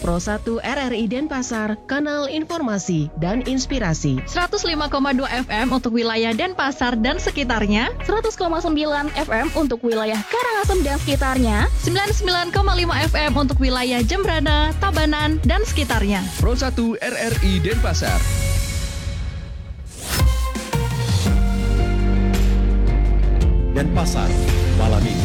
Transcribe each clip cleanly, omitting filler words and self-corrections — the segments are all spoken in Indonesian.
Pro 1 RRI Denpasar, kanal informasi dan inspirasi. 105,2 FM untuk wilayah Denpasar dan sekitarnya, 100,9 FM untuk wilayah Karangasem dan sekitarnya, 99,5 FM untuk wilayah Jembrana, Tabanan, dan sekitarnya. Pro 1 RRI Denpasar. Denpasar malam ini.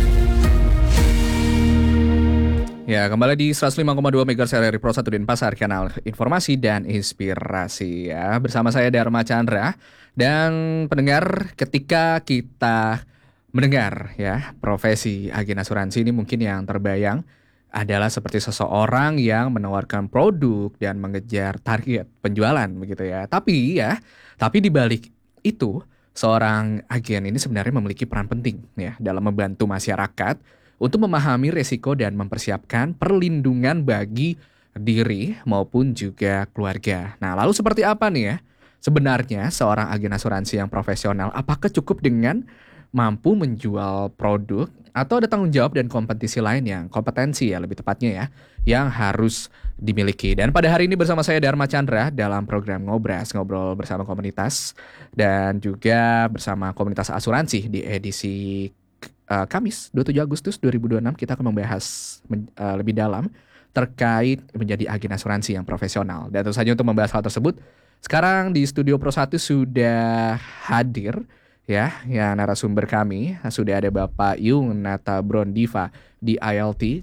Ya, kembali di 105,2 MHz RRI Pro 1 Denpasar, kanal informasi dan inspirasi ya. Bersama saya Dharma Chandra. Dan pendengar, ketika kita mendengar ya profesi agen asuransi ini, mungkin yang terbayang adalah seperti seseorang yang menawarkan produk dan mengejar target penjualan begitu ya. Tapi di balik itu, seorang agen ini sebenarnya memiliki peran penting ya dalam membantu masyarakat untuk memahami resiko dan mempersiapkan perlindungan bagi diri maupun juga keluarga. Nah, lalu seperti apa nih ya sebenarnya seorang agen asuransi yang profesional? Apakah cukup dengan mampu menjual produk atau ada tanggung jawab dan kompetensi ya lebih tepatnya ya yang harus dimiliki? Dan pada hari ini bersama saya Dharma Chandra dalam program Ngobras, ngobrol bersama komunitas dan juga bersama komunitas asuransi di edisi Kamis 27 Agustus 2026 kita akan membahas lebih dalam terkait menjadi agen asuransi yang profesional. Dan tentu saja untuk membahas hal tersebut, sekarang di studio Pro 1 sudah hadir ya narasumber kami. Sudah ada Bapak Yung Nata Brondiva di ILT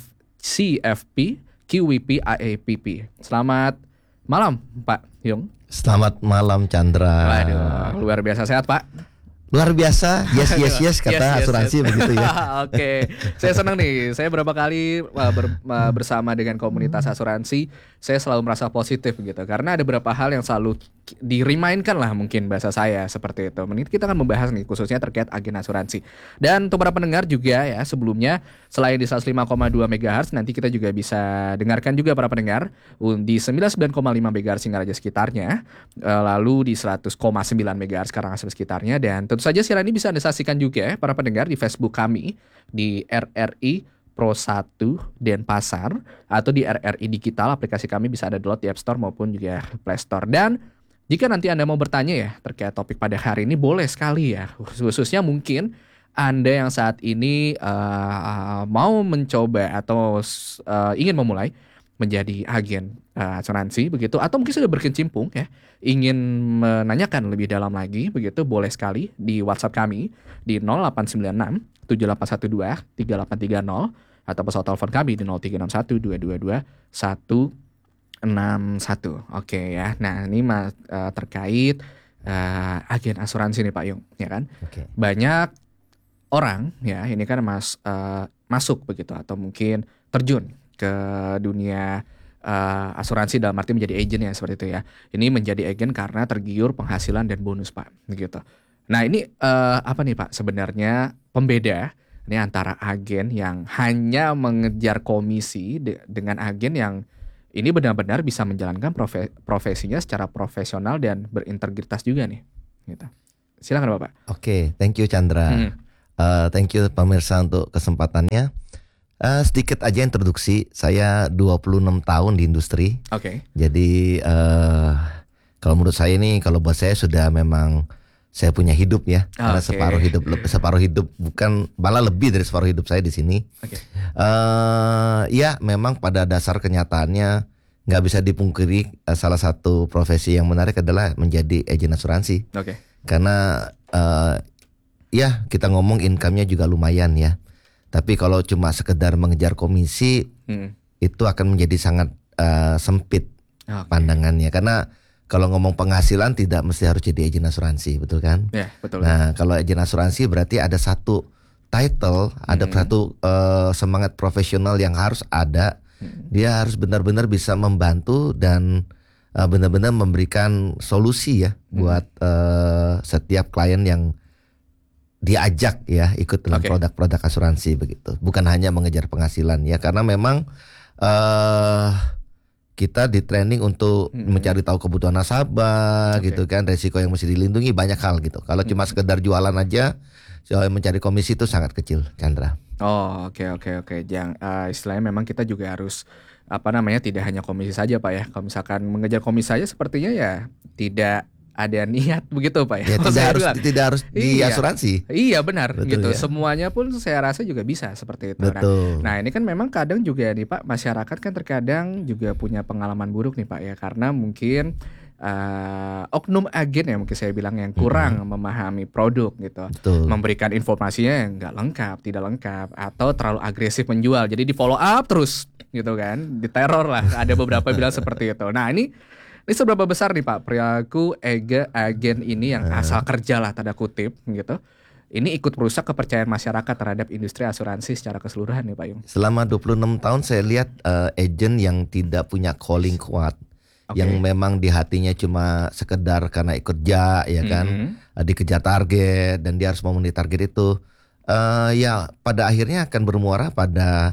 CFP QWP IAPP. Selamat malam Pak Yung. Selamat malam Chandra. Waduh, luar biasa sehat Pak. Luar biasa, yes kata asuransi begitu ya. Oke, saya senang nih. Saya berapa kali bersama dengan komunitas asuransi, saya selalu merasa positif gitu. Karena ada beberapa hal yang selalu di-remind-kan lah mungkin bahasa saya seperti itu. Kita akan membahas nih khususnya terkait agen asuransi. Dan untuk para pendengar juga ya sebelumnya, selain di 105,2 MHz, nanti kita juga bisa dengarkan juga para pendengar di 99,5 MHz Singaraja sekitarnya, lalu di 100,9 MHz Karangasem sekitarnya, dan tentu saja siaran ini bisa Anda saksikan juga para pendengar di Facebook kami di RRI Pro 1 Denpasar atau di RRI Digital. Aplikasi kami bisa Anda download di App Store maupun juga Play Store. Dan jika nanti Anda mau bertanya ya terkait topik pada hari ini, boleh sekali ya. Khususnya mungkin Anda yang saat ini mau mencoba atau ingin memulai menjadi agen asuransi begitu, atau mungkin sudah berkecimpung ya, ingin menanyakan lebih dalam lagi begitu, boleh sekali di WhatsApp kami di 0896 7812 3830 atau pesawat telepon kami di 0361 222 161. Oke ya. Nah, ini terkait agen asuransi nih Pak Yung, ya kan? Oke. Banyak orang ya, ini kan masuk begitu atau mungkin terjun ke dunia asuransi dalam arti menjadi agen ya seperti itu ya. Ini menjadi agen karena tergiur penghasilan dan bonus Pak, gitu. Nah, ini apa nih Pak sebenarnya pembeda ini antara agen yang hanya mengejar komisi dengan agen yang ini benar-benar bisa menjalankan profesinya secara profesional dan berintegritas juga nih, gitu. Silakan Bapak. Oke, thank you Chandra. Thank you pemirsa untuk kesempatannya. Sedikit aja introduksi, saya 26 tahun di industri. Oke. Jadi kalau menurut saya ini, kalau buat saya sudah memang saya punya hidup ya. Karena separuh hidup bukan, malah lebih dari separuh hidup saya di sini. Oke. Ya memang pada dasar kenyataannya nggak bisa dipungkiri, salah satu profesi yang menarik adalah menjadi agen asuransi. Oke. Karena ya kita ngomong income-nya juga lumayan ya. Tapi kalau cuma sekedar mengejar komisi, itu akan menjadi sangat sempit pandangannya. Karena kalau ngomong penghasilan tidak mesti harus jadi agen asuransi, betul kan? Ya, betul. Nah, kalau agen asuransi berarti ada satu title, ada satu semangat profesional yang harus ada. Dia harus benar-benar bisa membantu dan benar-benar memberikan solusi ya buat setiap klien yang diajak ya ikut dalam produk-produk asuransi begitu. Bukan hanya mengejar penghasilan ya, karena memang kita di training untuk mencari tahu kebutuhan nasabah gitu kan, resiko yang mesti dilindungi, banyak hal gitu. Kalau cuma sekedar jualan aja mencari komisi itu sangat kecil, Chandra. Oh, oke. Istilahnya memang kita juga harus tidak hanya komisi saja Pak ya. Kalau misalkan mengejar komisi saja sepertinya ya tidak ada niat begitu Pak ya. Ya tidak harus di asuransi. Iya benar. Betul, gitu. ya. Semuanya pun saya rasa juga bisa seperti itu. Betul. Nah, ini kan memang kadang juga nih Pak, masyarakat kan terkadang juga punya pengalaman buruk nih Pak ya, karena mungkin oknum agen ya mungkin saya bilang yang kurang memahami produk gitu. Betul. Memberikan informasinya yang nggak lengkap, tidak lengkap, atau terlalu agresif menjual. Jadi di follow up terus gitu kan, diteror lah. Ada beberapa bilang seperti itu. Nah ini seberapa besar nih Pak perilaku agen ini yang asal kerja lah tanda kutip gitu, ini ikut merusak kepercayaan masyarakat terhadap industri asuransi secara keseluruhan nih Pak Yung? Selama 26 tahun saya lihat agen yang tidak punya calling kuat. Yang memang di hatinya cuma sekedar karena ikut ya kan, dikejar target dan dia harus memenuhi target itu, ya pada akhirnya akan bermuara pada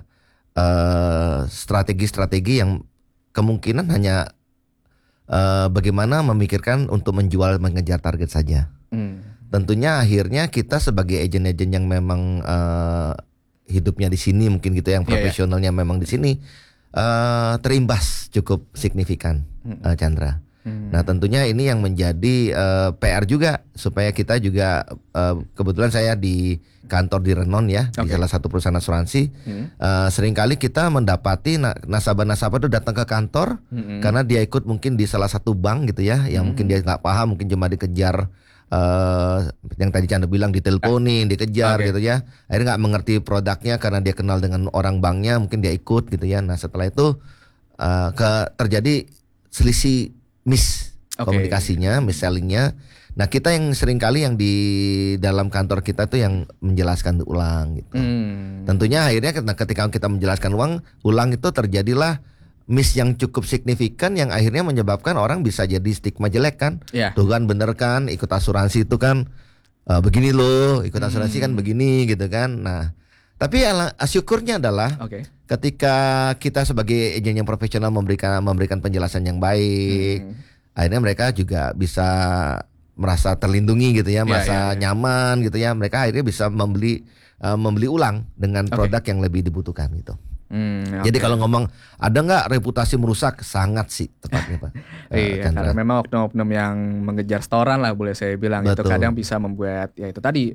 strategi-strategi yang kemungkinan hanya bagaimana memikirkan untuk mengejar target saja. Tentunya akhirnya kita sebagai agen-agen yang memang hidupnya di sini mungkin gitu, yang profesionalnya memang di sini terimbas cukup signifikan, Chandra. Nah tentunya ini yang menjadi PR juga supaya kita juga kebetulan saya di kantor di Renon ya, di salah satu perusahaan asuransi. Seringkali kita mendapati nasabah-nasabah itu datang ke kantor karena dia ikut mungkin di salah satu bank gitu ya, yang mungkin dia nggak paham, mungkin cuma dikejar. Yang tadi Chandra bilang diteleponin, dikejar gitu ya. Akhirnya nggak mengerti produknya karena dia kenal dengan orang banknya, mungkin dia ikut gitu ya. Nah setelah itu terjadi selisih komunikasinya, mis-sellingnya. Nah kita yang sering kali yang di dalam kantor kita tuh yang menjelaskan ulang gitu. Tentunya akhirnya ketika kita menjelaskan ulang itu terjadilah miss yang cukup signifikan yang akhirnya menyebabkan orang bisa jadi stigma jelek kan. Tuh kan bener kan ikut asuransi itu kan begini loh, ikut asuransi kan begini gitu kan. Nah tapi syukurnya adalah ketika kita sebagai agen yang profesional memberikan penjelasan yang baik, akhirnya mereka juga bisa merasa terlindungi gitu ya, merasa nyaman gitu ya. Mereka akhirnya bisa membeli ulang dengan produk yang lebih dibutuhkan gitu. Jadi kalau ngomong ada nggak reputasi merusak, sangat sih tepatnya Pak. Iya, karena memang oknum-oknum yang mengejar setoran lah boleh saya bilang. Betul. Itu kadang bisa membuat ya itu tadi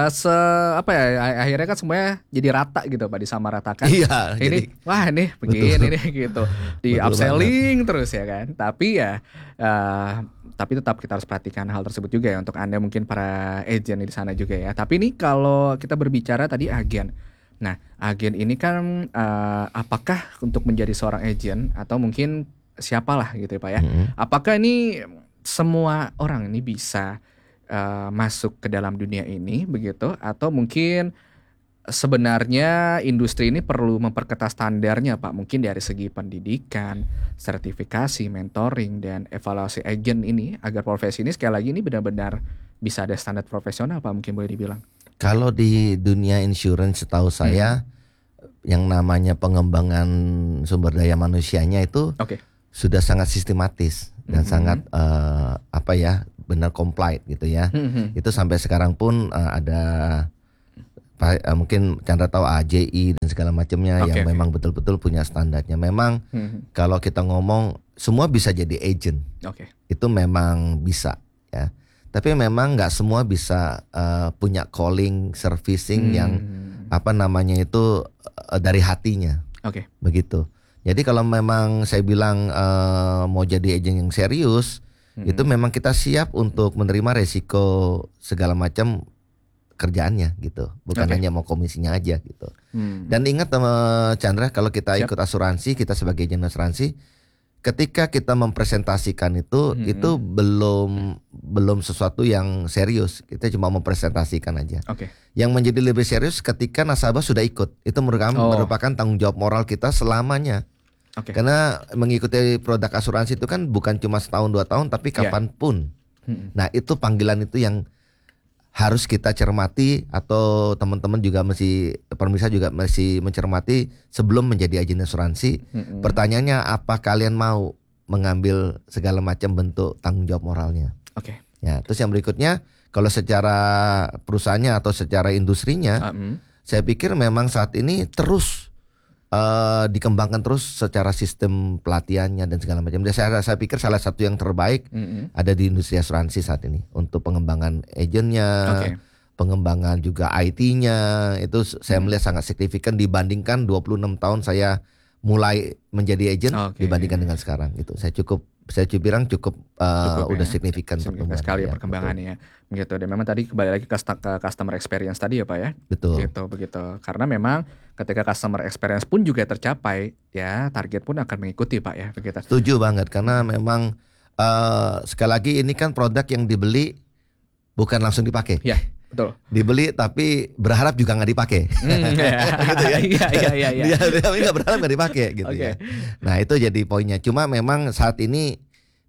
akhirnya kan semuanya jadi rata gitu Pak, disamaratakan. Iya. Ini begini nih gitu, di upselling terus ya kan. Tapi tapi tetap kita harus perhatikan hal tersebut juga ya untuk Anda mungkin para agen di sana juga ya. Tapi ini kalau kita berbicara tadi agen. Nah, agen ini kan apakah untuk menjadi seorang agen atau mungkin siapalah gitu ya Pak ya. Apakah ini semua orang ini bisa masuk ke dalam dunia ini begitu, atau mungkin sebenarnya industri ini perlu memperketat standarnya Pak, mungkin dari segi pendidikan, sertifikasi, mentoring, dan evaluasi agen ini agar profesi ini sekali lagi ini benar-benar bisa ada standar profesional Pak, mungkin boleh dibilang. Kalau di dunia insurance setahu saya yang namanya pengembangan sumber daya manusianya itu sudah sangat sistematis dan sangat benar comply gitu ya. Itu sampai sekarang pun ada mungkin Chandra tahu AJI dan segala macamnya yang memang betul-betul punya standarnya. Memang kalau kita ngomong semua bisa jadi agent, itu memang bisa ya. Tapi memang nggak semua bisa punya calling, servicing yang itu dari hatinya. Begitu. Jadi kalau memang saya bilang mau jadi agent yang serius, itu memang kita siap untuk menerima resiko segala macam kerjaannya gitu. Bukan hanya mau komisinya aja gitu. Dan ingat Chandra, kalau kita ikut asuransi, kita sebagai agent asuransi, ketika kita mempresentasikan itu belum sesuatu yang serius. Kita cuma mempresentasikan aja. Yang menjadi lebih serius ketika nasabah sudah ikut. Itu merupakan tanggung jawab moral kita selamanya. Karena mengikuti produk asuransi itu kan bukan cuma setahun 2 tahun, tapi kapanpun. Nah itu panggilan itu yang harus kita cermati, atau teman-teman juga pemirsa juga masih mencermati sebelum menjadi agen asuransi. Pertanyaannya, apa kalian mau mengambil segala macam bentuk tanggung jawab moralnya? Ya, terus yang berikutnya, kalau secara perusahaannya atau secara industrinya, saya pikir memang saat ini terus dikembangkan terus secara sistem pelatihannya dan segala macam. Dan saya pikir salah satu yang terbaik ada di industri asuransi saat ini untuk pengembangan agentnya, pengembangan juga IT-nya itu saya melihat sangat signifikan dibandingkan 26 tahun saya mulai menjadi agent dibandingkan dengan sekarang gitu. Saya bilang cukup udah signifikan sekali ya, perkembangannya begitu. Dan memang tadi kembali lagi ke customer experience tadi ya Pak ya. Betul. Gitu begitu. Karena memang ketika customer experience pun juga tercapai ya, target pun akan mengikuti Pak ya begitu. Setuju banget karena memang sekali lagi ini kan produk yang dibeli bukan langsung dipakai. Ya, betul. Dibeli tapi berharap juga nggak dipakai. Gitu ya. Iya. Dia nggak berharap nggak dipakai gitu ya. Nah itu jadi poinnya. Cuma memang saat ini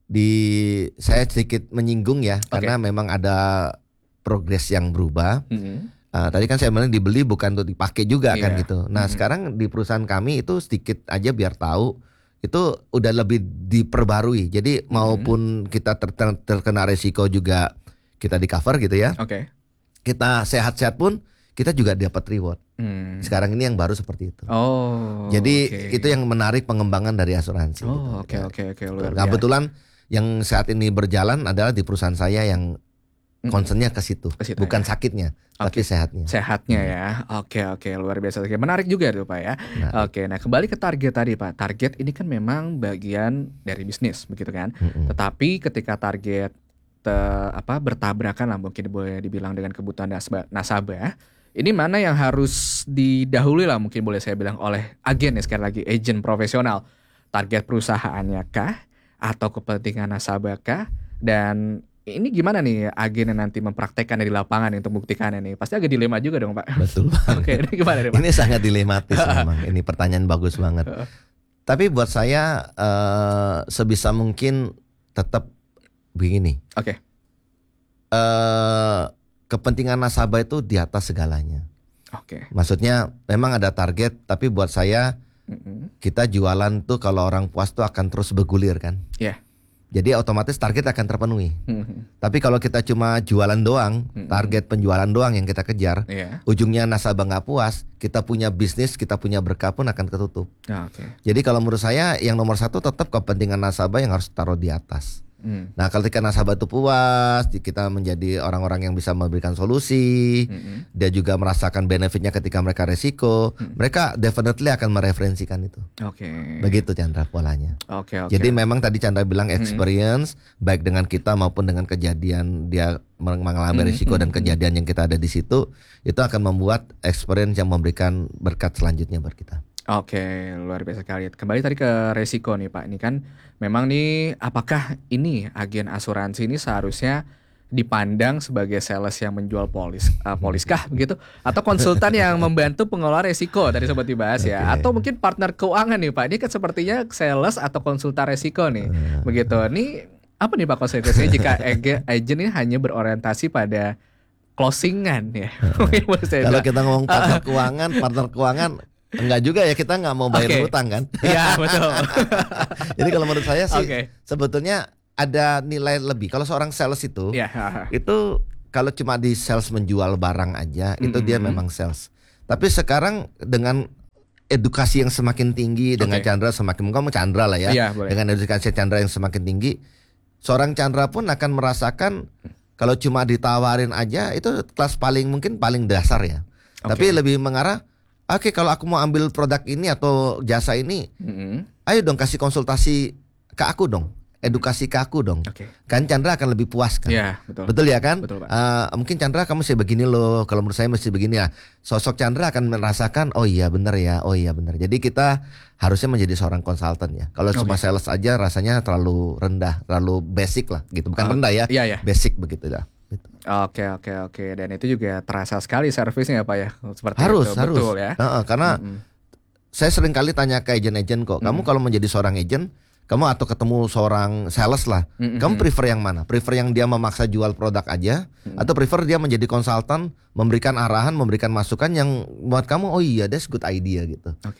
saya sedikit menyinggung ya karena memang ada progres yang berubah. Tadi kan saya bilang dibeli bukan untuk dipakai juga kan gitu. Nah sekarang di perusahaan kami itu sedikit aja biar tahu itu udah lebih diperbarui. Jadi maupun kita terkena resiko juga kita di cover gitu ya. Kita sehat-sehat pun kita juga dapat reward. Sekarang ini yang baru seperti itu. Jadi itu yang menarik pengembangan dari asuransi. Oke. Luar biasa. Nah, kebetulan yang saat ini berjalan adalah di perusahaan saya yang concernnya ke situ, bukan sakitnya, tapi sehatnya. Sehatnya ya. Oke, luar biasa. Menarik juga tuh Pak ya. Oke, nah kembali ke target tadi Pak. Target ini kan memang bagian dari bisnis begitu kan. Tetapi ketika target bertabrakan lah mungkin boleh dibilang dengan kebutuhan nasabah. Ini mana yang harus didahului lah mungkin boleh saya bilang oleh agen ya, sekali lagi agent profesional. Target perusahaannya kah? Atau kepentingan nasabah kah? Dan ini gimana nih agen yang nanti mempraktekkannya di lapangan untuk membuktikannya nih? Pasti agak dilema juga dong Pak. Betul. Oke, ini gimana nih Pak? Ini sangat dilematis memang. Ini pertanyaan bagus banget. Tapi buat saya sebisa mungkin tetap begini. Kepentingan nasabah itu di atas segalanya. Maksudnya memang ada target, tapi buat saya kita jualan tuh kalau orang puas tuh akan terus bergulir kan. Jadi otomatis target akan terpenuhi. Tapi kalau kita cuma jualan doang, target penjualan doang yang kita kejar, ujungnya nasabah nggak puas, kita punya bisnis, kita punya berkah pun akan ketutup. Jadi kalau menurut saya yang nomor satu tetap kepentingan nasabah yang harus taruh di atas. Nah ketika nasabah itu puas, kita menjadi orang-orang yang bisa memberikan solusi, dia juga merasakan benefitnya ketika mereka resiko, mereka definitely akan mereferensikan itu. Begitu Chandra polanya. Jadi memang tadi Chandra bilang experience baik dengan kita maupun dengan kejadian dia mengalami risiko dan kejadian yang kita ada di situ, itu akan membuat experience yang memberikan berkat selanjutnya buat kita. Luar biasa sekali. Kembali tadi ke resiko nih Pak. Ini kan memang nih apakah ini agen asuransi ini seharusnya dipandang sebagai sales yang menjual polis kah begitu? Atau konsultan yang membantu pengelola resiko tadi sempat dibahas ya? Atau mungkin partner keuangan nih Pak? Ini kan sepertinya sales atau konsultan resiko nih. Begitu. Ini apa nih Pak konsekuensinya jika agen ini hanya berorientasi pada closingan ya? Kalau kita ngomong partner keuangan enggak juga ya, kita nggak mau bayar utang kan? Iya betul. Jadi kalau menurut saya sih sebetulnya ada nilai lebih. Kalau seorang sales itu kalau cuma di sales menjual barang aja itu dia memang sales. Tapi sekarang dengan edukasi yang semakin tinggi, dengan Chandra semakin Chandra lah ya, dengan edukasi Chandra yang semakin tinggi, seorang Chandra pun akan merasakan kalau cuma ditawarin aja itu kelas paling dasar ya. Tapi lebih mengarah kalau aku mau ambil produk ini atau jasa ini, ayo dong kasih konsultasi ke aku dong, edukasi ke aku dong. Kan Chandra akan lebih puas kan. Betul ya kan? Betul, Pak. Mungkin Chandra kamu mesti begini loh, kalau menurut saya mesti begini ya. Sosok Chandra akan merasakan oh iya benar. Jadi kita harusnya menjadi seorang konsultan ya. Kalau cuma sales aja rasanya terlalu rendah, terlalu basic lah gitu. Bukan rendah ya, basic begitu dah. Oke. Dan itu juga terasa sekali servisnya Pak ya. Seperti harus. Betul ya. Karena saya sering kali tanya ke agen-agen kok, kamu kalau menjadi seorang agen, kamu atau ketemu seorang sales lah, kamu prefer yang mana? Prefer yang dia memaksa jual produk aja, atau prefer dia menjadi konsultan, memberikan arahan, memberikan masukan yang buat kamu, oh iya that's good idea gitu.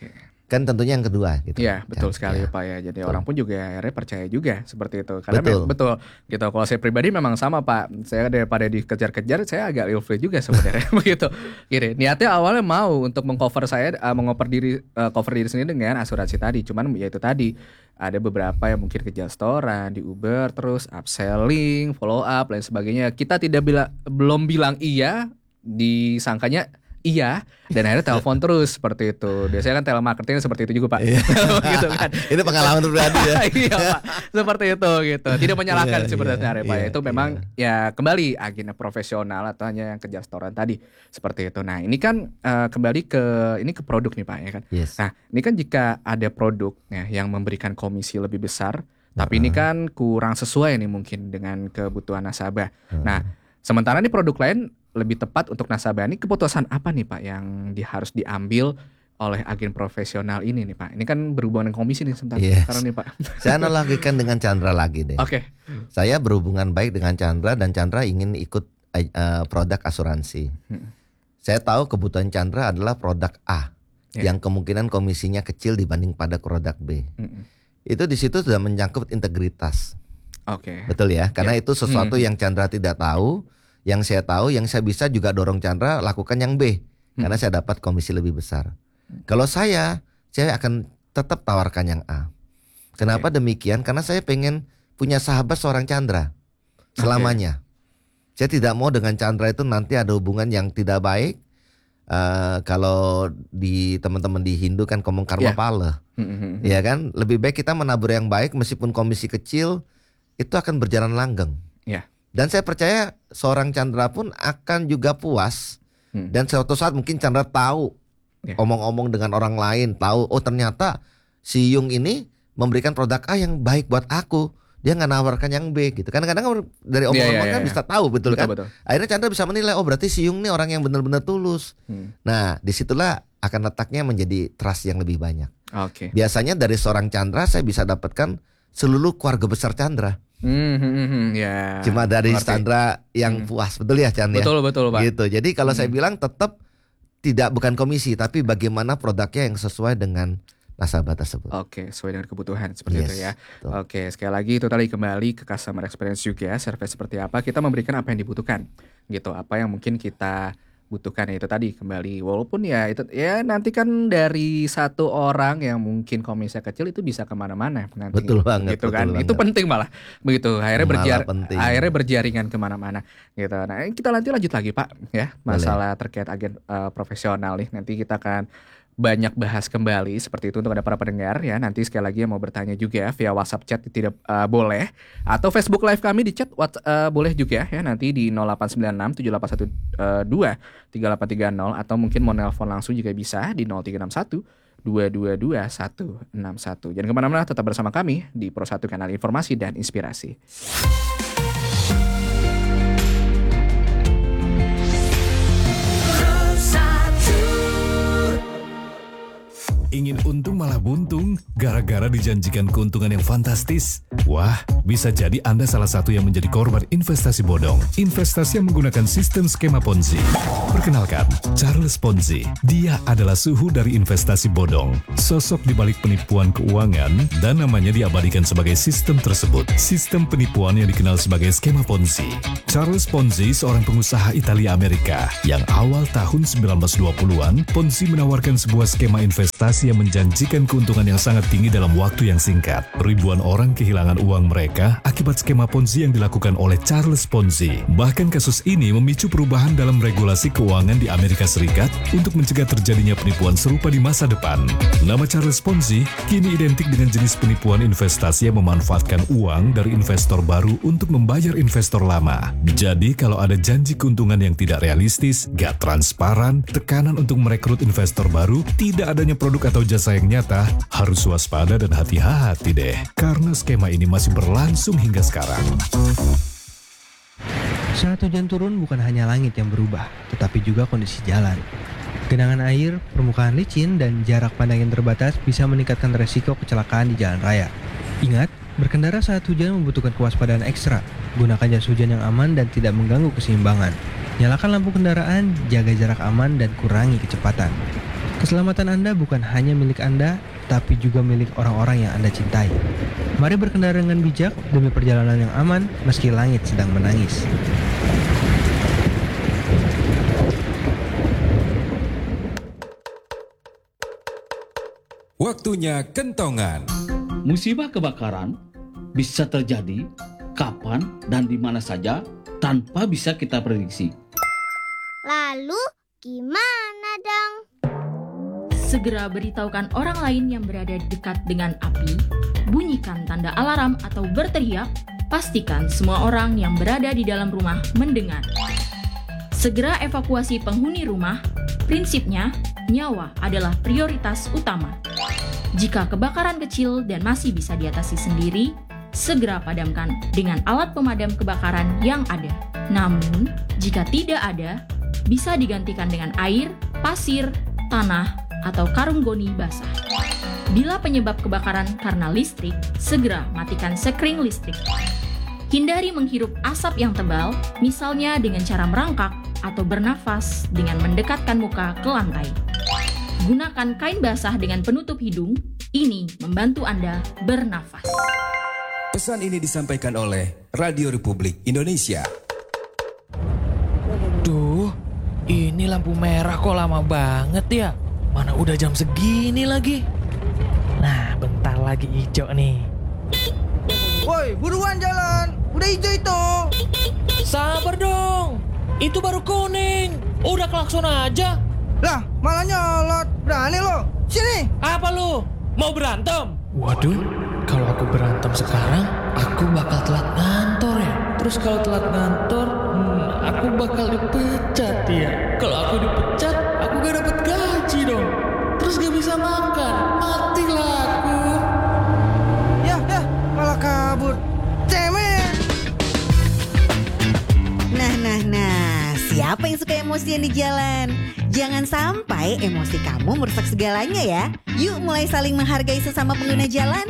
Kan tentunya yang kedua gitu. Iya, betul sekali ya. Pak ya. Jadi Betul. orang pun juga akhirnya percaya juga seperti itu. Karena Betul. betul gitu. Kalau saya pribadi memang sama Pak. Saya daripada dikejar-kejar, saya agak ilfil juga sebenarnya begitu. Gini, niatnya awalnya mau untuk mengcover cover diri sendiri dengan asuransi tadi. Cuman ya itu tadi ada beberapa yang mungkin ke restoran, di Uber, terus upselling, follow up, lain sebagainya. Kita belum bilang iya, disangkanya iya, dan akhirnya telepon terus seperti itu. Biasanya kan telemarketing seperti itu juga Pak. Gitu kan. Ini pengalaman pribadi ya. Iya Pak, seperti itu gitu. Tidak menyalahkan sebenarnya Pak. Itu memang ya kembali agenda profesional atau hanya yang ke restoran tadi seperti itu. Nah ini kan kembali ke produk nih Pak ya kan. Yes. Nah ini kan jika ada produk ya, yang memberikan komisi lebih besar, tapi ini kan kurang sesuai nih mungkin dengan kebutuhan nasabah. Nah sementara ini produk lain lebih tepat untuk nasabah. Ini keputusan apa nih Pak yang harus diambil oleh agen profesional ini nih Pak? Ini kan berhubungan dengan komisi nih sekarang nih Pak. Saya analogikan dengan Chandra lagi deh. Oke. Saya berhubungan baik dengan Chandra dan Chandra ingin ikut produk asuransi. Saya tahu kebutuhan Chandra adalah produk A yang kemungkinan komisinya kecil dibanding pada produk B. Itu di situ sudah menyangkut integritas. Oke. Betul ya? Karena itu sesuatu yang Chandra tidak tahu. Yang saya tahu, yang saya bisa juga dorong Chandra lakukan yang B, karena saya dapat komisi lebih besar. Kalau saya akan tetap tawarkan yang A. Kenapa demikian? Karena saya pengen punya sahabat seorang Chandra selamanya. Saya tidak mau dengan Chandra itu nanti ada hubungan yang tidak baik. Kalau di teman-teman di Hindu kan ngomong karma pala, ya kan? Lebih baik kita menabur yang baik meskipun komisi kecil, itu akan berjalan langgeng. Dan saya percaya seorang Chandra pun akan juga puas. Dan suatu saat mungkin Chandra tahu omong-omong dengan orang lain, tahu ternyata si Yung ini memberikan produk A yang baik buat aku. Dia nggak nawarkan yang B gitu. Kadang-kadang dari omong-omong kan bisa tahu betul kan. Akhirnya Chandra bisa menilai, oh berarti si Yung ini orang yang benar-benar tulus. Nah disitulah akan letaknya menjadi trust yang lebih banyak. Biasanya dari seorang Chandra saya bisa dapatkan seluruh keluarga besar Chandra. Cuma dari Chandra yang puas, betul ya Chan ya? Betul Pak. Gitu. Jadi kalau saya bilang tetap bukan komisi, tapi bagaimana produknya yang sesuai dengan nasabah tersebut. Oke, sesuai dengan kebutuhan seperti itu ya. Betul. Oke, sekali lagi itu tadi kembali ke customer experience juga, service seperti apa, kita memberikan apa yang dibutuhkan. Gitu, apa yang mungkin kita butuhkan itu tadi kembali. Walaupun ya itu ya nanti kan dari satu orang yang mungkin komisinya kecil itu bisa kemana-mana nanti. Betul banget. Gitu kan, itu penting malah begitu. Akhirnya berjaringan kemana-mana. Gitu. Nah kita nanti lanjut lagi Pak ya masalah terkait agen profesional nih. Nanti kita akan banyak bahas kembali seperti itu untuk ada para pendengar ya. Nanti sekali lagi yang mau bertanya juga via WhatsApp chat tidak boleh, atau Facebook live kami di chat boleh juga ya nanti di 0896 7812 3830, atau mungkin mau nelpon langsung juga bisa di 0361 222 161. Jangan kemana-mana, tetap bersama kami di Pro 1 Kanal Informasi dan Inspirasi. Ingin untung malah buntung gara-gara dijanjikan keuntungan yang fantastis? Wah, bisa jadi Anda salah satu yang menjadi korban investasi bodong. Investasi yang menggunakan sistem skema Ponzi. Perkenalkan, Charles Ponzi. Dia adalah suhu dari investasi bodong. Sosok di balik penipuan keuangan dan namanya diabadikan sebagai sistem tersebut. Sistem penipuan yang dikenal sebagai skema Ponzi. Charles Ponzi seorang pengusaha Italia Amerika yang awal tahun 1920-an, Ponzi menawarkan sebuah skema investasi yang menjanjikan keuntungan yang sangat tinggi dalam waktu yang singkat. Ribuan orang kehilangan uang mereka akibat skema Ponzi yang dilakukan oleh Charles Ponzi. Bahkan kasus ini memicu perubahan dalam regulasi keuangan di Amerika Serikat untuk mencegah terjadinya penipuan serupa di masa depan. Nama Charles Ponzi kini identik dengan jenis penipuan investasi yang memanfaatkan uang dari investor baru untuk membayar investor lama. Jadi kalau ada janji keuntungan yang tidak realistis, gak transparan, tekanan untuk merekrut investor baru, tidak adanya produk atau jasa yang nyata, harus waspada dan hati-hati deh. Karena skema ini masih berlangsung hingga sekarang. Saat hujan turun bukan hanya langit yang berubah, tetapi juga kondisi jalan. Genangan air, permukaan licin, dan jarak pandang yang terbatas bisa meningkatkan resiko kecelakaan di jalan raya. Ingat, berkendara saat hujan membutuhkan kewaspadaan ekstra. Gunakan jas hujan yang aman dan tidak mengganggu keseimbangan. Nyalakan lampu kendaraan, jaga jarak aman, dan kurangi kecepatan. Keselamatan Anda bukan hanya milik Anda, tapi juga milik orang-orang yang Anda cintai. Mari berkendara dengan bijak demi perjalanan yang aman meski langit sedang menangis. Waktunya kentongan. Musibah kebakaran bisa terjadi kapan dan di mana saja tanpa bisa kita prediksi. Lalu gimana dong? Segera beritahukan orang lain yang berada dekat dengan api, bunyikan tanda alarm atau berteriak, pastikan semua orang yang berada di dalam rumah mendengar. Segera evakuasi penghuni rumah, prinsipnya nyawa adalah prioritas utama. Jika kebakaran kecil dan masih bisa diatasi sendiri, segera padamkan dengan alat pemadam kebakaran yang ada. Namun, jika tidak ada, bisa digantikan dengan air, pasir, tanah, atau karung goni basah. Bila penyebab kebakaran karena listrik, segera matikan sekring listrik. Hindari menghirup asap yang tebal, misalnya dengan cara merangkak atau bernafas dengan mendekatkan muka ke lantai. Gunakan kain basah dengan penutup hidung, ini membantu Anda bernafas. Pesan ini disampaikan oleh Radio Republik Indonesia. Duh, ini lampu merah kok lama banget ya. Mana udah jam segini lagi. Nah, bentar lagi hijau nih. Woi, buruan jalan. Udah hijau itu. Sabar dong. Itu baru kuning. Udah klakson aja. Lah, malah nyolot. Berani lo. Sini. Apa lu? Mau berantem? Waduh, kalau aku berantem sekarang, aku bakal telat ngantor ya. Terus kalau telat ngantor, aku bakal dipecat ya. Kalau aku dipecat, aku gak dapet gaji dong. Terus gak bisa makan. Matilah aku. Ya, malah kabur. Cemen. Nah, siapa yang suka emosian di jalan? Jangan sampai emosi kamu merusak segalanya ya. Yuk mulai saling menghargai sesama pengguna jalan.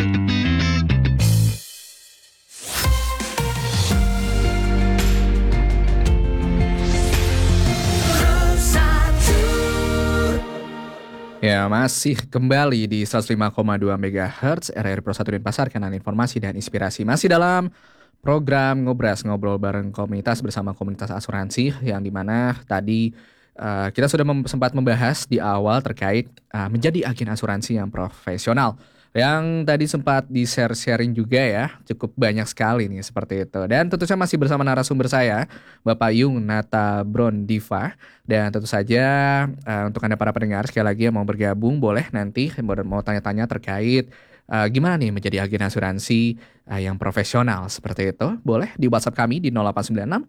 Ya, masih kembali di 105,2 MHz RRI Pro 1 Denpasar, kanal informasi dan inspirasi. Masih dalam program Ngobras, ngobrol bareng komunitas bersama komunitas asuransi, yang dimana tadi kita sudah sempat membahas di awal terkait menjadi agen asuransi yang profesional. Yang tadi sempat di-sharing juga ya, cukup banyak sekali nih seperti itu. Dan tentu saja masih bersama narasumber saya, Bapak Yung Nata Brondiva. Dan tentu saja untuk Anda para pendengar, sekali lagi yang mau bergabung boleh nanti mau tanya-tanya terkait gimana nih menjadi agen asuransi yang profesional seperti itu. Boleh di WhatsApp kami di 0896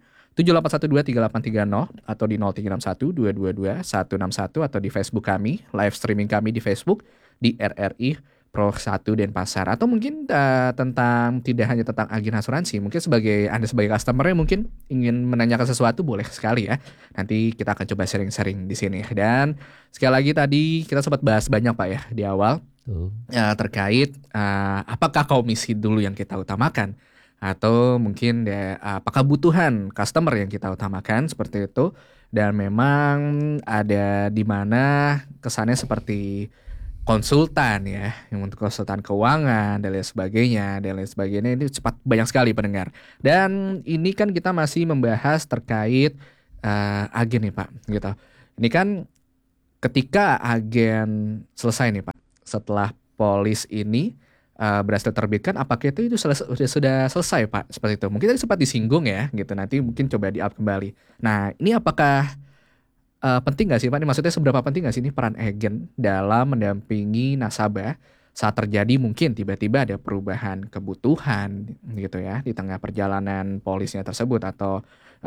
78123830 atau di 0361 222 161 atau di Facebook kami, live streaming kami di Facebook di RRI Pro 1 Denpasar. Atau mungkin tidak hanya tentang agen asuransi, mungkin Anda sebagai customer mungkin ingin menanyakan sesuatu, boleh sekali ya. Nanti kita akan coba sharing-sharing di sini. Dan sekali lagi tadi kita sempat bahas banyak Pak ya di awal terkait apakah komisi dulu yang kita utamakan atau mungkin apa kebutuhan customer yang kita utamakan seperti itu. Dan memang ada di mana kesannya seperti konsultan ya, yang untuk konsultan keuangan dan lain sebagainya ini cepat banyak sekali pendengar. Dan ini kan kita masih membahas terkait agen nih Pak gitu. Ini kan ketika agen selesai nih Pak, setelah polis ini berhasil terbitkan, apakah itu sudah selesai Pak seperti itu? Mungkin tadi sempat disinggung ya gitu, nanti mungkin coba di-up kembali. Nah, ini apakah penting nggak sih Pak? Ini maksudnya seberapa penting nggak sih ini peran agen dalam mendampingi nasabah saat terjadi mungkin tiba-tiba ada perubahan kebutuhan gitu ya di tengah perjalanan polisnya tersebut, atau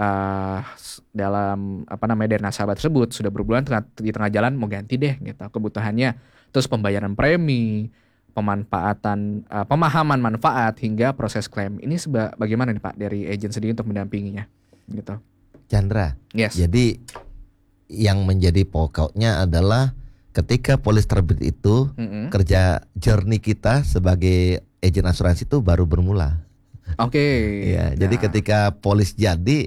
dalam dari nasabah tersebut sudah berbulan di tengah jalan mau ganti deh gitu kebutuhannya, terus pembayaran premi, pemahaman manfaat hingga proses klaim. Ini bagaimana nih Pak dari agen sendiri untuk mendampinginya gitu? Chandra. Yes. Jadi yang menjadi pokoknya adalah ketika polis terbit itu kerja journey kita sebagai agen asuransi itu baru bermula. Oke. Ya, jadi ketika polis jadi,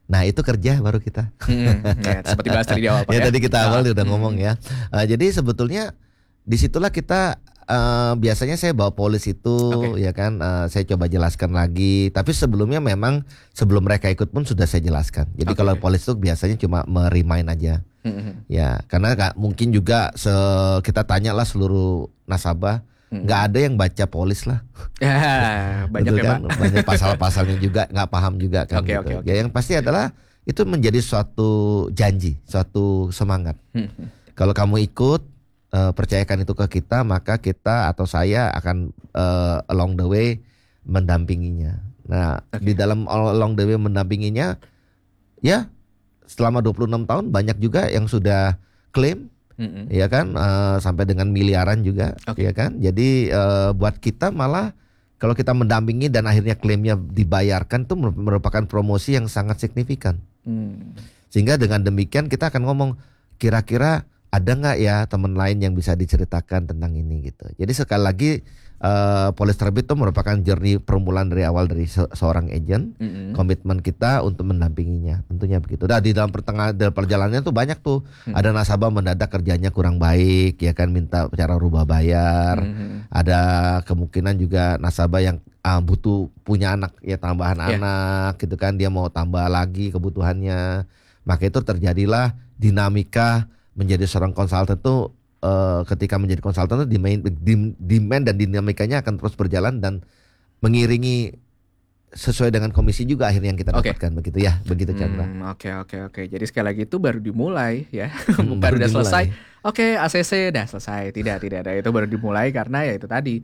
Nah itu kerja baru kita. Ya, seperti bahas tadi di awal Pak, ya ya. tadi kita awal udah ngomong ya. Jadi sebetulnya disitulah kita biasanya saya bawa polis itu ya kan, saya coba jelaskan lagi. Tapi sebelumnya memang sebelum mereka ikut pun sudah saya jelaskan. Jadi kalau polis itu biasanya cuma merimain aja. Ya karena gak, mungkin juga kita tanyalah seluruh nasabah, nggak ada yang baca polis lah. Ya, banyak betul ya kan? Pak. Banyak pasal-pasalnya juga nggak paham juga kan. Oke, gitu. oke. Ya yang pasti adalah itu menjadi suatu janji, suatu semangat. Kalau kamu ikut, percayakan itu ke kita, maka kita atau saya akan along the way mendampinginya. Nah di dalam along the way mendampinginya, ya selama 26 tahun banyak juga yang sudah klaim. Ya kan, sampai dengan miliaran juga, ya kan. Jadi buat kita malah kalau kita mendampingi dan akhirnya klaimnya dibayarkan itu merupakan promosi yang sangat signifikan. Sehingga dengan demikian kita akan ngomong kira-kira ada nggak ya teman lain yang bisa diceritakan tentang ini gitu. Jadi sekali lagi Polis Terbit itu merupakan journey permulaan dari awal dari seorang agent. Komitmen kita untuk mendampinginya, tentunya begitu. Nah di dalam perjalanannya tuh banyak tuh, ada nasabah mendadak kerjanya kurang baik, ya kan, minta cara rubah bayar. Ada kemungkinan juga nasabah yang butuh punya anak, ya tambahan anak, gitu kan, dia mau tambah lagi kebutuhannya. Maka itu terjadilah dinamika menjadi seorang konsultan tuh. Ketika menjadi konsultan itu demand dan dinamikanya akan terus berjalan dan mengiringi sesuai dengan komisi juga akhirnya yang kita dapatkan, begitu ya, begitu Chandra. Oke. Jadi sekali lagi itu baru dimulai ya, bukan udah selesai. Oke, ACC udah selesai, tidak ada, itu baru dimulai karena ya itu tadi.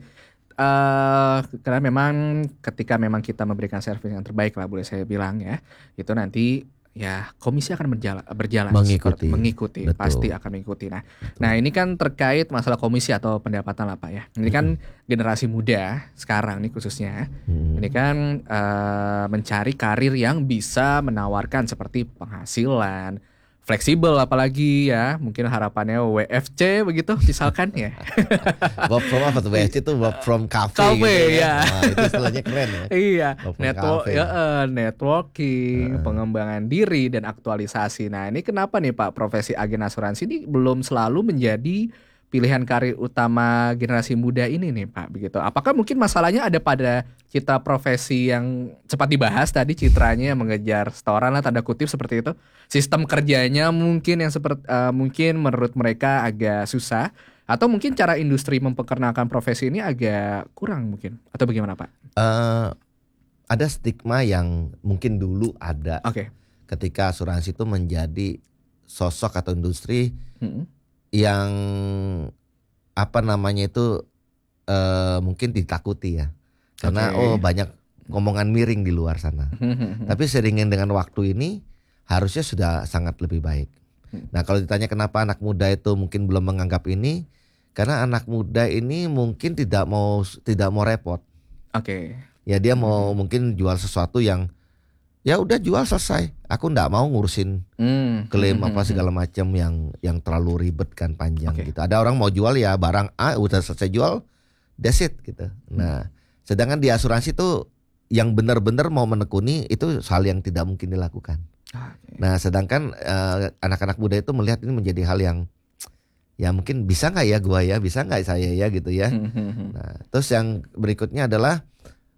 Karena memang ketika memang kita memberikan servis yang terbaik lah, boleh saya bilang ya, itu nanti ya komisi akan berjalan mengikuti pasti akan mengikuti. Nah ini kan terkait masalah komisi atau pendapatan lah Pak ya. Ini kan generasi muda sekarang nih khususnya, ini kan mencari karir yang bisa menawarkan seperti penghasilan fleksibel, apalagi ya mungkin harapannya WFC begitu misalkan ya. Work from apa tuh WFC itu work from cafe gitu ya. Nah, itu istilahnya keren ya. Iya, networking, pengembangan diri dan aktualisasi. Nah ini kenapa nih Pak profesi agen asuransi ini belum selalu menjadi pilihan karir utama generasi muda ini nih Pak, begitu. Apakah mungkin masalahnya ada pada citra profesi yang cepat dibahas tadi, citranya mengejar setoran lah tanda kutip seperti itu, sistem kerjanya mungkin yang mungkin menurut mereka agak susah, atau mungkin cara industri memperkenalkan profesi ini agak kurang mungkin, atau bagaimana Pak? Ada stigma yang mungkin dulu ada ketika asuransi itu menjadi sosok atau industri yang apa namanya itu mungkin ditakuti ya, karena banyak ngomongan miring di luar sana. Tapi seiring dengan waktu ini harusnya sudah sangat lebih baik. Nah kalau ditanya kenapa anak muda itu mungkin belum menganggap ini, karena anak muda ini mungkin tidak mau repot. Ya dia mau mungkin jual sesuatu yang ya udah jual selesai. Aku nggak mau ngurusin klaim apa segala macam yang terlalu ribet kan, panjang gitu. Ada orang mau jual ya barang A udah selesai jual, that's it gitu. Nah, sedangkan di asuransi tuh yang benar-benar mau menekuni itu hal yang tidak mungkin dilakukan. Nah, sedangkan anak-anak muda itu melihat ini menjadi hal yang ya mungkin bisa nggak ya gua ya, bisa nggak saya ya gitu ya. Nah, terus yang berikutnya adalah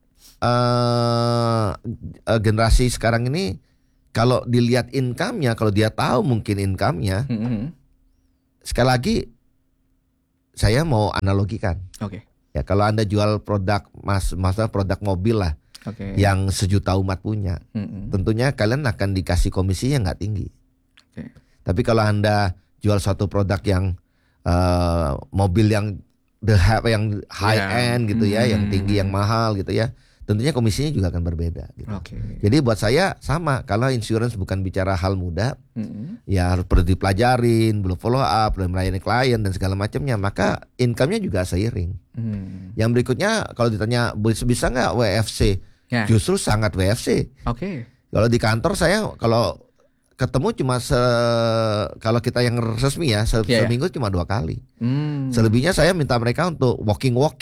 generasi sekarang ini kalau dilihat income-nya, kalau dia tahu mungkin income-nya, sekali lagi saya mau analogikan. Ya kalau Anda jual produk masalah produk mobil lah, yang 1 juta umat punya, tentunya kalian akan dikasih komisi yang nggak tinggi. Tapi kalau Anda jual suatu produk yang mobil yang high end gitu ya, yang tinggi, yang mahal gitu ya, tentunya komisinya juga akan berbeda gitu. Jadi buat saya sama, kalau insurance bukan bicara hal mudah, ya harus perlu dipelajarin, belum follow up, belum melayani klien dan segala macamnya, maka income-nya juga seiring. Yang berikutnya kalau ditanya bisa nggak WFC, justru sangat WFC. Kalau di kantor saya kalau ketemu cuma kalau kita yang resmi ya seminggu cuma 2 kali. Selebihnya saya minta mereka untuk walking.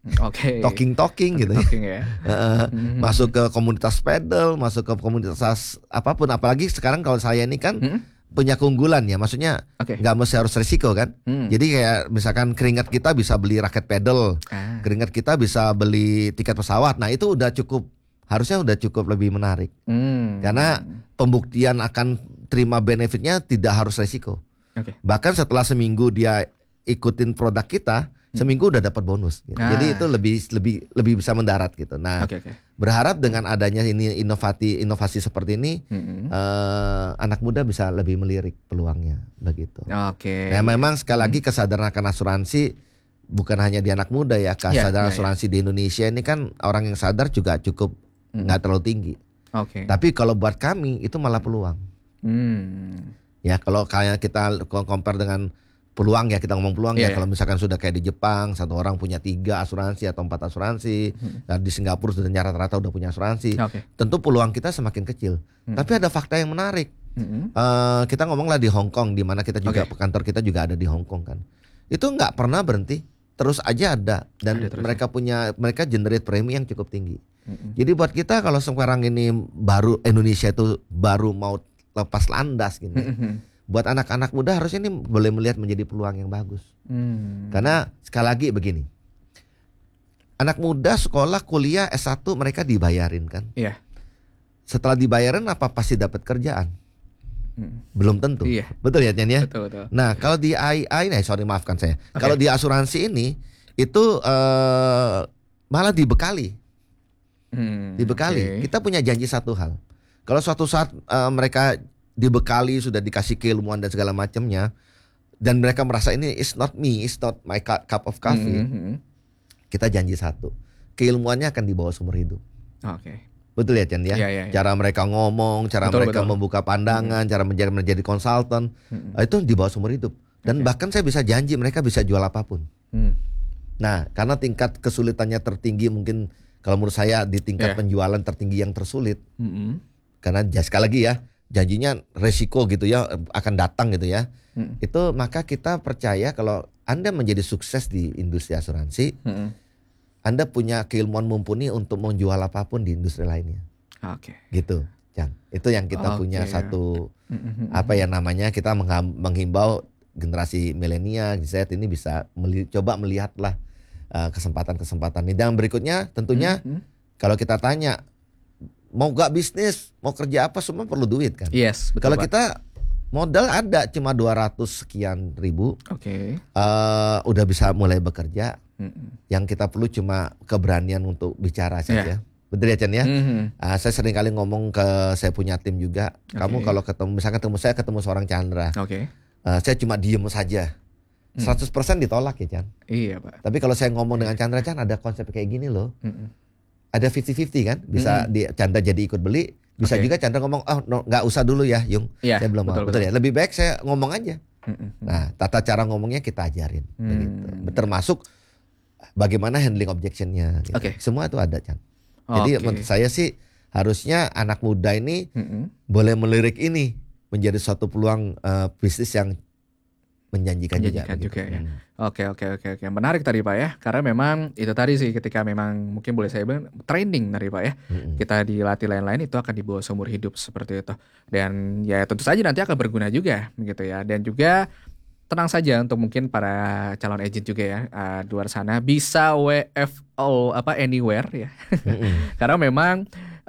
talking gitu ya. Masuk ke komunitas pedal, masuk ke komunitas apapun. Apalagi sekarang kalau saya ini kan punya keunggulan ya, maksudnya nggak mesti harus resiko kan. Jadi kayak misalkan keringat kita bisa beli raket pedal, keringat kita bisa beli tiket pesawat. Nah itu harusnya udah cukup lebih menarik. Karena pembuktian akan terima benefitnya tidak harus resiko. Bahkan setelah seminggu dia ikutin produk kita, seminggu udah dapat bonus. Gitu. Jadi itu lebih bisa mendarat gitu. Nah, berharap dengan adanya ini inovasi seperti ini, anak muda bisa lebih melirik peluangnya begitu. Nah, memang sekali lagi kesadaran akan asuransi bukan hanya di anak muda ya, kesadaran asuransi di Indonesia ini kan orang yang sadar juga cukup nggak terlalu tinggi. Tapi kalau buat kami itu malah peluang. Ya kalau kayak kita compare dengan peluang ya, kita ngomong peluang ya. Kalau misalkan sudah kayak di Jepang, satu orang punya 3 asuransi atau 4 asuransi, dan di Singapura sudah rata-rata udah punya asuransi, tentu peluang kita semakin kecil. Tapi ada fakta yang menarik. Kita ngomonglah di Hong Kong, di mana kita juga kantor kita juga ada di Hong Kong kan. Itu nggak pernah berhenti, terus aja ada, dan mereka generate premi yang cukup tinggi. Jadi buat kita kalau sekarang ini baru Indonesia itu baru mau lepas landas gitu. Buat anak-anak muda harusnya ini boleh melihat menjadi peluang yang bagus. Karena sekali lagi begini, anak muda sekolah, kuliah, S1 mereka dibayarin kan. Setelah dibayarin apa pasti dapat kerjaan? Belum tentu. Betul ya Tian ya? Betul. Nah kalau di maafkan saya. Kalau di asuransi ini itu malah dibekali. Kita punya janji satu hal. Kalau suatu saat mereka dibekali, sudah dikasih keilmuan dan segala macamnya, dan mereka merasa ini is not me, is not my cup of coffee, kita janji satu, keilmuannya akan dibawa seumur hidup. Betul ya Chan ya? Cara mereka ngomong, cara mereka membuka pandangan, cara menjadi konsultan, itu dibawa seumur hidup. Dan bahkan saya bisa janji mereka bisa jual apapun. Nah karena tingkat kesulitannya tertinggi, mungkin kalau menurut saya di tingkat penjualan tertinggi yang tersulit, karena sekali lagi ya, janjinya resiko gitu ya, akan datang gitu ya. Itu maka kita percaya kalau Anda menjadi sukses di industri asuransi, Anda punya keilmuan mumpuni untuk menjual apapun di industri lainnya. Gitu, Chan. Itu yang kita punya satu kita menghimbau generasi milenial, Z ini bisa coba melihatlah kesempatan-kesempatan ini. Dan berikutnya tentunya kalau kita tanya mau gak bisnis, mau kerja apa, semua perlu duit kan. Betul, kalau kita modal ada cuma 200 sekian ribu, udah bisa mulai bekerja. Yang kita perlu cuma keberanian untuk bicara saja. Betul ya Chan ya? Saya sering kali ngomong ke saya punya tim juga. Kamu kalau ketemu, misalkan ketemu seorang Chandra, saya cuma diem saja, 100% ditolak ya Chan. Iya Pak. Tapi kalau saya ngomong dengan Chandra, Chan ada konsep kayak gini loh. Ada 50-50 kan, bisa Chandra jadi ikut beli, bisa juga Chandra ngomong, nggak usah dulu ya Yung, saya belum mau. Betul ya, lebih baik saya ngomong aja. Nah tata cara ngomongnya kita ajarin, begitu. Termasuk bagaimana handling objectionnya, gitu. Semua itu ada Chan. Jadi menurut saya sih harusnya anak muda ini boleh melirik ini menjadi suatu peluang bisnis yang menjanjikan juga ya. Oke. Menarik tadi Pak ya. Karena memang itu tadi sih, ketika memang mungkin boleh saya bilang training tadi Pak ya. Kita dilatih lain-lain itu akan dibawa seumur hidup seperti itu. Dan ya tentu saja nanti akan berguna juga gitu ya. Dan juga tenang saja untuk mungkin para calon agent juga ya, di luar sana bisa WFO anywhere ya. Karena memang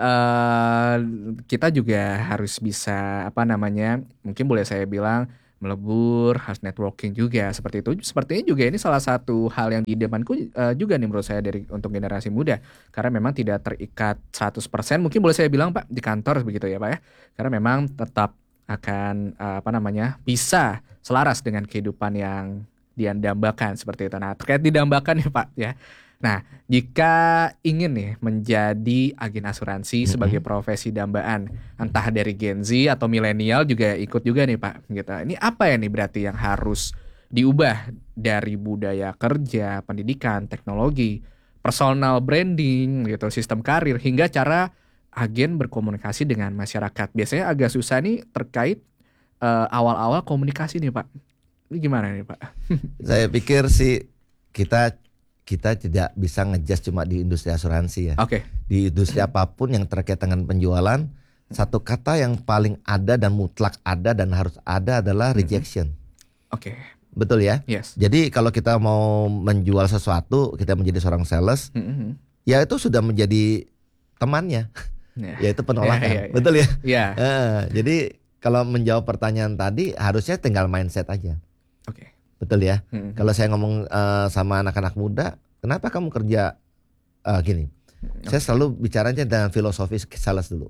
kita juga harus bisa mungkin boleh saya bilang melebur, harus networking juga seperti itu. Sepertinya juga ini salah satu hal yang didemanku juga nih menurut saya untuk generasi muda. Karena memang tidak terikat 100%, mungkin boleh saya bilang Pak di kantor begitu ya Pak ya. Karena memang tetap akan bisa selaras dengan kehidupan yang didambakan seperti itu. Nah terkait didambakan ya Pak ya. Nah, jika ingin nih menjadi agen asuransi sebagai profesi dambaan, entah dari Gen Z atau milenial juga ikut juga nih Pak, gitu. Ini apa ya nih berarti yang harus diubah dari budaya kerja, pendidikan, teknologi, personal branding, gitu, sistem karir, hingga cara agen berkomunikasi dengan masyarakat. Biasanya agak susah nih terkait awal-awal komunikasi nih Pak. Ini gimana nih Pak? Saya pikir sih kita kita tidak bisa ngejudge cuma di industri asuransi ya. Oke. Di industri apapun yang terkait dengan penjualan, satu kata yang paling ada dan mutlak ada dan harus ada adalah rejection. Oke. Betul ya? Yes. Jadi kalau kita mau menjual sesuatu, kita menjadi seorang sales, ya itu sudah menjadi temannya, yaitu penolakan. Betul ya? Iya. Jadi kalau menjawab pertanyaan tadi, harusnya tinggal mindset aja. Oke. Betul ya? Kalau saya ngomong sama anak-anak muda, kenapa kamu kerja gini? Saya selalu bicaranya dengan filosofi sales dulu.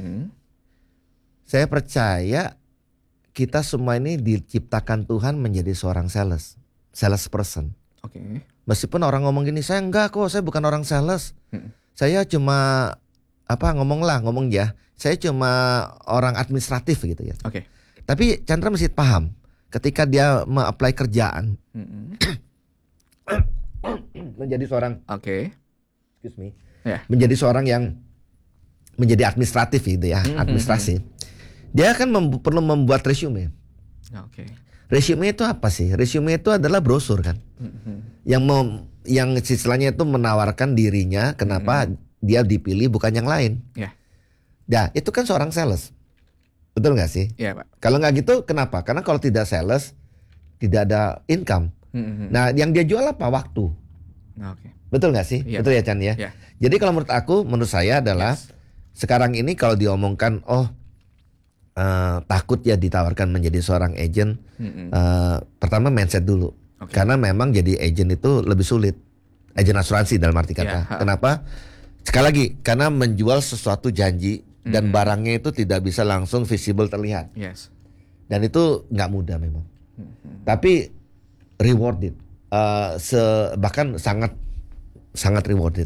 Saya percaya kita semua ini diciptakan Tuhan menjadi seorang salesperson. Oke. Meskipun orang ngomong gini, saya enggak kok, saya bukan orang sales. Saya cuma ngomong ya. Saya cuma orang administratif gitu ya. Oke. Tapi Chandra mesti paham, ketika dia me-apply kerjaan menjadi seorang menjadi seorang yang menjadi administratif gitu ya, administrasi. Dia kan perlu membuat resume. Oke. Resume itu apa sih? Resume itu adalah brosur kan, yang istilahnya itu menawarkan dirinya, kenapa dia dipilih bukan yang lain. Ya. Ya, itu kan seorang sales, betul nggak sih? Iya, Pak. Kalau nggak gitu, kenapa? Karena kalau tidak sales, tidak ada income. Nah, yang dia jual apa? Waktu. Oke. Betul nggak sih? Ya. Betul ya Chan ya. Ya. Jadi kalau menurut saya adalah sekarang ini kalau diomongkan, takut ya ditawarkan menjadi seorang agent. Pertama mindset dulu. Karena memang jadi agent itu lebih sulit. Agent asuransi dalam arti kata. Kenapa? Sekali lagi, karena menjual sesuatu janji dan barangnya itu tidak bisa langsung visible terlihat. Yes. Dan itu nggak mudah memang. Tapi rewarded. Bahkan sangat rewarded.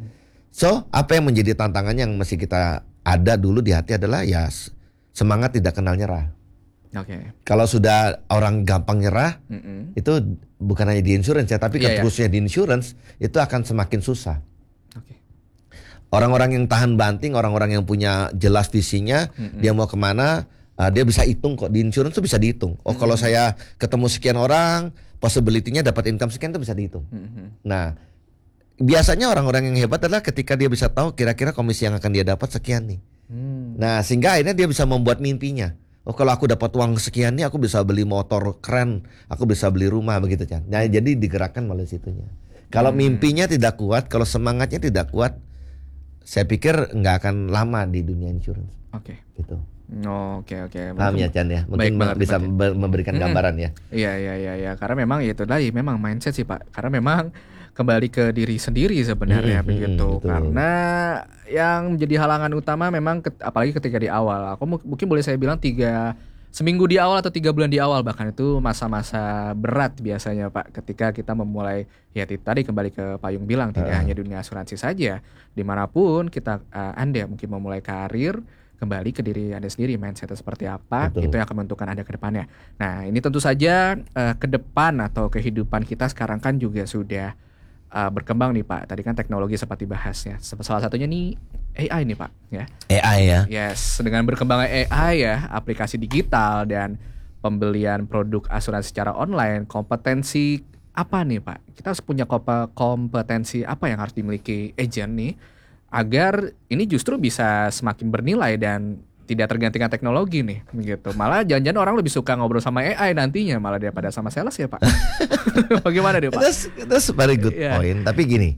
So, apa yang menjadi tantangannya yang mesti kita ada dulu di hati adalah ya semangat tidak kenal nyerah. Oke. Kalau sudah orang gampang nyerah, itu bukan hanya di insurance ya, tapi terusnya di insurance itu akan semakin susah. Orang-orang yang tahan banting, orang-orang yang punya jelas visinya, dia mau kemana, dia bisa hitung kok. Di insurance itu bisa dihitung. Oh, kalau saya ketemu sekian orang, possibility-nya dapat income sekian itu bisa dihitung. Nah, biasanya orang-orang yang hebat adalah ketika dia bisa tahu kira-kira komisi yang akan dia dapat sekian nih. Nah, sehingga akhirnya dia bisa membuat mimpinya. Oh, kalau aku dapat uang sekian nih, aku bisa beli motor keren, aku bisa beli rumah, begitu kan. Nah, jadi digerakkan melalui situnya. Kalau mimpinya tidak kuat, kalau semangatnya tidak kuat, saya pikir nggak akan lama di dunia insurance. Oke. Gitu. Oke. Paham ya Chan ya? Mungkin bisa memberikan gambaran ya. Iya. Karena memang itu tadi memang mindset sih Pak. Karena memang kembali ke diri sendiri sebenarnya begitu. Betul. Karena yang menjadi halangan utama memang apalagi ketika di awal. Aku mungkin boleh saya bilang seminggu di awal atau 3 bulan di awal, bahkan itu masa-masa berat biasanya Pak, ketika kita memulai ya tadi kembali ke Pak Yung bilang, tidak hanya dunia asuransi saja, dimanapun kita Anda mungkin memulai karir, kembali ke diri Anda sendiri, mindsetnya seperti apa. Betul. Itu yang akan menentukan Anda ke depannya. Nah, ini tentu saja ke depan atau kehidupan kita sekarang kan juga sudah berkembang nih Pak. Tadi kan teknologi sempat dibahas ya. Salah satunya nih AI nih Pak ya. AI ya. Yes, dengan berkembangnya AI ya, aplikasi digital dan pembelian produk asuransi secara online, kompetensi apa nih Pak? Kita harus punya kompetensi apa yang harus dimiliki agent nih agar ini justru bisa semakin bernilai dan tidak tergantikan teknologi nih gitu. Malah jangan-jangan orang lebih suka ngobrol sama AI nantinya malah daripada sama sales ya Pak. Bagaimana deh Pak? That's very good point. Tapi gini,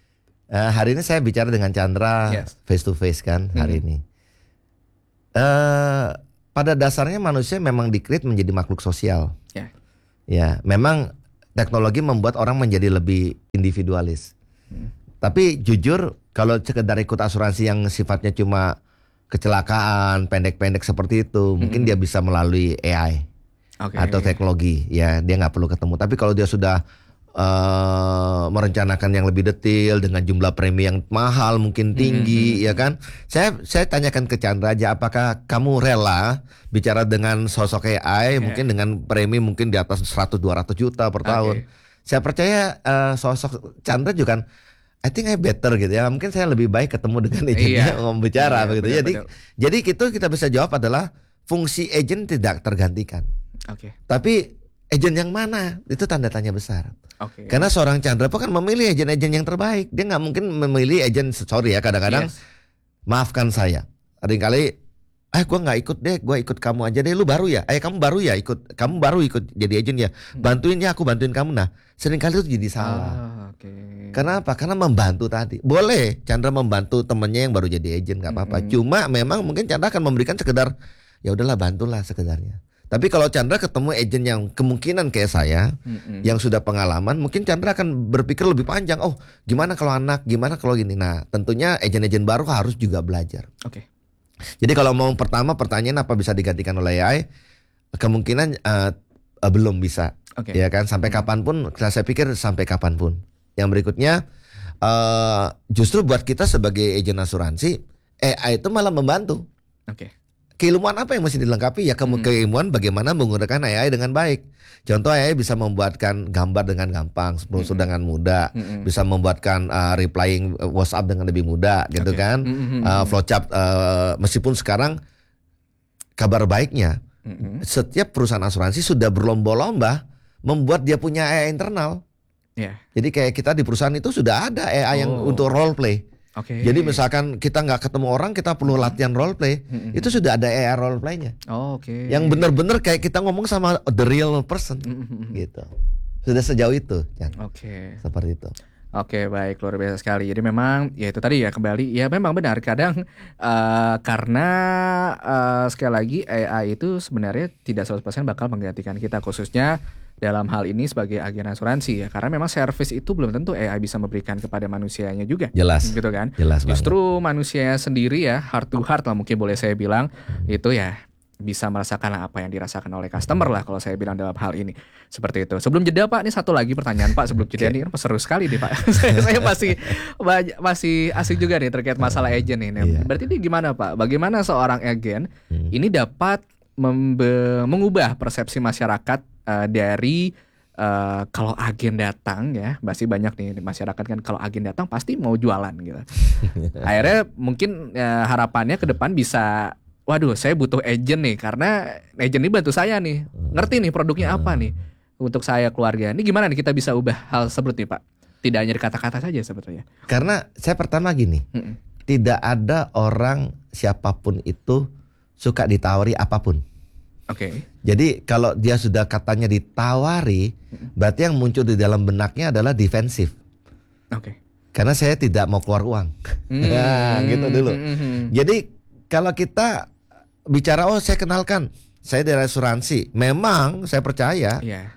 hari ini saya bicara dengan Chandra face to face kan hari ini. Pada dasarnya manusia memang di-create menjadi makhluk sosial. Ya, memang teknologi membuat orang menjadi lebih individualis. Tapi jujur kalau sekedar ikut asuransi yang sifatnya cuma kecelakaan pendek-pendek seperti itu, mungkin dia bisa melalui AI atau teknologi, ya dia nggak perlu ketemu. Tapi kalau dia sudah merencanakan yang lebih detail dengan jumlah premi yang mahal, mungkin tinggi, ya kan? Saya tanyakan ke Chandra aja, apakah kamu rela bicara dengan sosok AI, mungkin dengan premi mungkin di atas 100-200 juta per tahun? Saya percaya sosok Chandra juga I think I better gitu ya. Mungkin saya lebih baik ketemu dengan agentnya ngomong bicara begitu. Jadi kita bisa jawab adalah fungsi agent tidak tergantikan. Tapi agent yang mana itu tanda tanya besar. Oke. Karena seorang Chandra kan memilih agen-agen yang terbaik. Dia nggak mungkin memilih agen, sorry ya kadang-kadang, maafkan saya. Kadang-kali, gue nggak ikut deh, gue ikut kamu aja deh. Lu baru ya? Kamu baru ya ikut? Kamu baru ikut jadi agen ya? Bantuin ya, aku bantuin kamu. Nah, seringkali itu jadi salah. Karena apa? Karena membantu tadi. Boleh Chandra membantu temennya yang baru jadi agen, nggak apa-apa. Cuma memang mungkin Chandra akan memberikan sekedar, ya udahlah bantulah sekedarnya. Tapi kalau Chandra ketemu agen yang kemungkinan kayak saya, yang sudah pengalaman, mungkin Chandra akan berpikir lebih panjang. Oh, gimana kalau anak, gimana kalau gini. Nah, tentunya agen-agen baru harus juga belajar. Oke. Jadi kalau mau pertama pertanyaan apa bisa digantikan oleh AI, kemungkinan belum bisa. Ya kan, sampai kapanpun, saya pikir sampai kapanpun. Yang berikutnya, justru buat kita sebagai agen asuransi, AI itu malah membantu. Oke. Keilmuan apa yang mesti dilengkapi? Ya keilmuan bagaimana menggunakan AI dengan baik. Contoh AI bisa membuatkan gambar dengan gampang, dengan mudah, bisa membuatkan replying WhatsApp dengan lebih mudah, gitu kan? Flowchart, meskipun sekarang kabar baiknya, setiap perusahaan asuransi sudah berlomba-lomba membuat dia punya AI internal. Jadi kayak kita di perusahaan itu sudah ada AI yang untuk role play. Jadi misalkan kita nggak ketemu orang, kita perlu latihan role play, itu sudah ada AI role playnya. Yang benar-benar kayak kita ngomong sama the real person, gitu. Sudah sejauh itu, kan? Seperti itu. Oke, baik, luar biasa sekali. Jadi memang ya itu tadi ya kembali, ya memang benar kadang karena sekali lagi AI itu sebenarnya tidak 100% bakal menggantikan kita, khususnya dalam hal ini sebagai agen asuransi ya, karena memang service itu belum tentu AI bisa memberikan kepada manusianya juga. Jelas. Gitu kan. Jelas Justru manusia sendiri ya, heart to heart lah mungkin boleh saya bilang, itu ya bisa merasakan apa yang dirasakan oleh customer lah kalau saya bilang dalam hal ini. Seperti itu. Sebelum jeda Pak, ini satu lagi pertanyaan Pak sebelum jeda ini seru sekali nih Pak. saya masih asik juga nih terkait masalah agen ini. Berarti ini gimana Pak? Bagaimana seorang agen ini dapat mengubah persepsi masyarakat dari kalau agen datang ya, pasti banyak nih di masyarakat kan kalau agen datang pasti mau jualan gitu. Akhirnya mungkin harapannya ke depan bisa, waduh saya butuh agen nih karena agen ini bantu saya nih, ngerti nih produknya apa nih untuk saya keluarga. Ini gimana nih kita bisa ubah hal seperti Pak? Tidak hanya di kata-kata saja sebetulnya. Karena saya pertama gini, tidak ada orang siapapun itu suka ditawari apapun. Jadi kalau dia sudah katanya ditawari, berarti yang muncul di dalam benaknya adalah defensif. Karena saya tidak mau keluar uang. Nah, gitu dulu. Jadi kalau kita bicara, oh saya kenalkan, saya dari asuransi. Memang saya percaya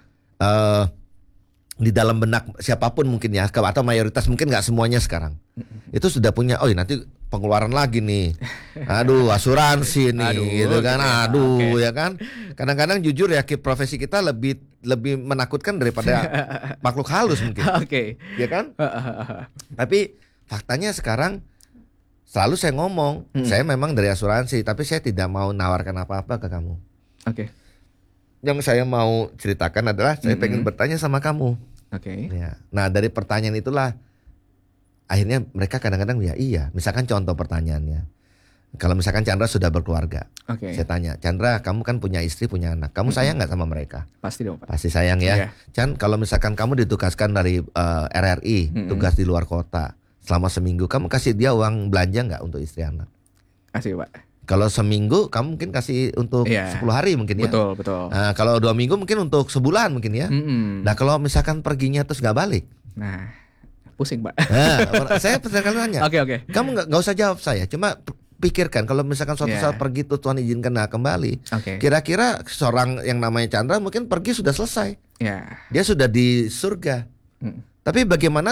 di dalam benak siapapun mungkin ya, atau mayoritas mungkin nggak semuanya sekarang. Itu sudah punya, oh nanti pengeluaran lagi nih, aduh asuransi nih, gitu kan, ya kan. Kadang-kadang jujur ya, profesi kita lebih menakutkan daripada makhluk halus mungkin, ya kan. Tapi faktanya sekarang selalu saya ngomong, saya memang dari asuransi, tapi saya tidak mau nawarkan apa-apa ke kamu. Yang saya mau ceritakan adalah saya pengen bertanya sama kamu. Ya. Nah dari pertanyaan itulah akhirnya mereka kadang-kadang ya iya. Misalkan contoh pertanyaannya, kalau misalkan Chandra sudah berkeluarga, saya tanya, Chandra kamu kan punya istri, punya anak, kamu sayang nggak sama mereka? Pasti dong Pak. Pasti sayang ya. Chan, kalau misalkan kamu ditugaskan dari RRI, tugas di luar kota selama seminggu, kamu kasih dia uang belanja nggak untuk istri anak? Kasih Pak. Kalau seminggu kamu mungkin kasih untuk 10 hari mungkin ya. Betul. Nah, kalau 2 minggu mungkin untuk sebulan mungkin ya. Nah kalau misalkan perginya terus nggak balik, nah pusing Pak. Nah, saya pertanyaan nanya. Kamu nggak usah jawab saya, cuma pikirkan kalau misalkan suatu saat pergi tuh Tuhan izinkan kembali. Kira-kira seorang yang namanya Chandra mungkin pergi sudah selesai. Dia sudah di surga. Tapi bagaimana